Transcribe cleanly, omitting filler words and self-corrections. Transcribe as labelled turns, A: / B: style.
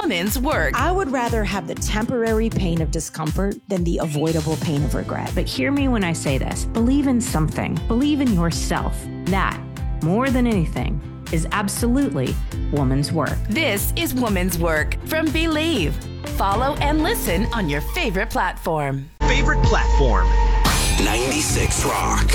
A: Woman's Work.
B: I would rather have the temporary pain of discomfort than the avoidable pain of regret.
C: But hear me when I say this. Believe in something. Believe in yourself. That, more than anything, is absolutely woman's work.
A: This is Woman's Work from Believe. Follow and listen on your favorite platform.
D: 96 Rock.